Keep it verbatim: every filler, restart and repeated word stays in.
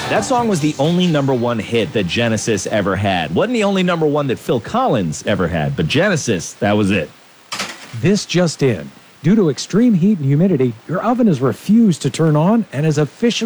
That song was the only number one hit that Genesis ever had. Wasn't the only number one that Phil Collins ever had, but Genesis, that was it. This just in. Due to extreme heat and humidity, your oven has refused to turn on and is officially